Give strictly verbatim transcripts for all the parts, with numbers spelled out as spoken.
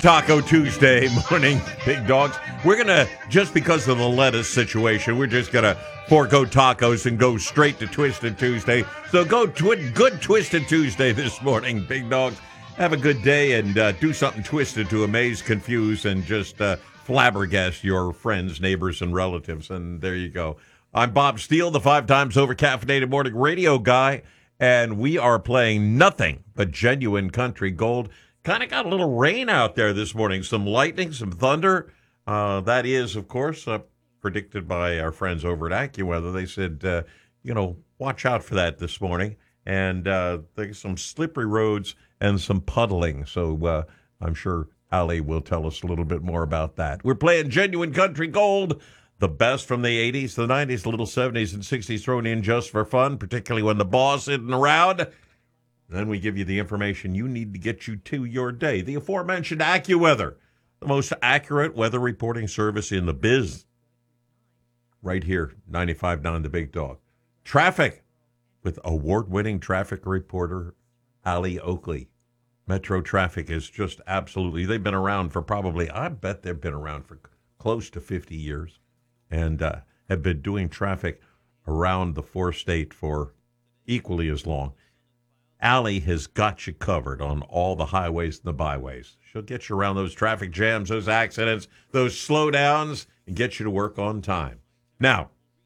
Taco Tuesday morning, big dogs. We're going to, just because of the lettuce situation, we're just going to forego tacos and go straight to Twisted Tuesday. So go twi- good Twisted Tuesday this morning, big dogs. Have a good day and uh, do something twisted to amaze, confuse, and just uh, flabbergast your friends, neighbors, and relatives. And there you go. I'm Bob Steele, the five times over caffeinated morning radio guy, and we are playing nothing but genuine country gold. Kind of got a little rain out there this morning, some lightning, some thunder. Uh, that is, of course, uh, predicted by our friends over at AccuWeather. They said, uh, you know, watch out for that this morning. And uh, there's some slippery roads and some puddling. So uh, I'm sure Ali will tell us a little bit more about that. We're playing genuine country gold, the best from the eighties, the nineties, the little seventies and sixties thrown in just for fun, particularly when the boss isn't around. Then we give you the information you need to get you to your day. The aforementioned AccuWeather, the most accurate weather reporting service in the biz. Right here, ninety-five point nine The Big Dog. Traffic with award-winning traffic reporter Ali Oakley. Metro Traffic is just absolutely, they've been around for probably, I bet they've been around for close to fifty years and uh, have been doing traffic around the four-state for equally as long. Allie has got you covered on all the highways and the byways. She'll get you around those traffic jams, those accidents, those slowdowns, and get you to work on time. Now,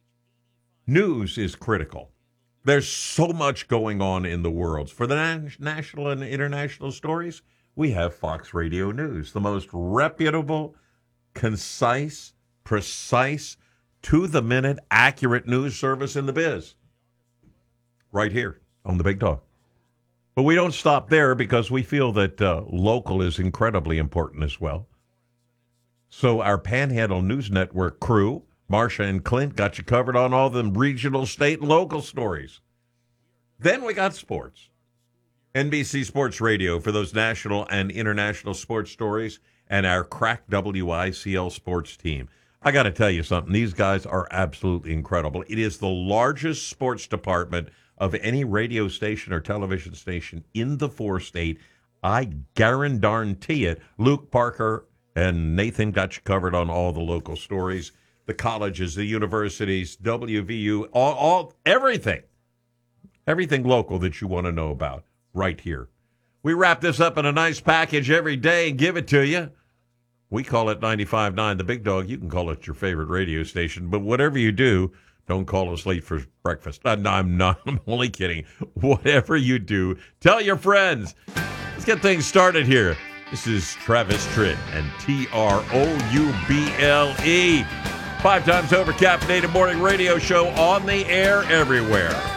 news is critical. There's so much going on in the world. For the na- national and international stories, we have Fox Radio News, the most reputable, concise, precise, to-the-minute, accurate news service in the biz. Right here on The Big Dog. But we don't stop there because we feel that uh, local is incredibly important as well. So our Panhandle News Network crew, Marcia and Clint, got you covered on all the regional, state, and local stories. Then we got sports. N B C Sports Radio for those national and international sports stories, and our crack W I C L sports team. I got to tell you something. These guys are absolutely incredible. It is the largest sports department of any radio station or television station in the four-state. I guarantee it. Luke Parker and Nathan got you covered on all the local stories, the colleges, the universities, W V U, all, all everything. Everything local that you want to know about right here. We wrap this up in a nice package every day and give it to you. We call it ninety-five point nine The Big Dog. You can call it your favorite radio station, but whatever you do, don't call us late for breakfast. Uh, no, I'm not. I'm only kidding. Whatever you do, tell your friends. Let's get things started here. This is Travis Tritt and T R O U B L E. Five times over caffeinated morning radio show on the air everywhere.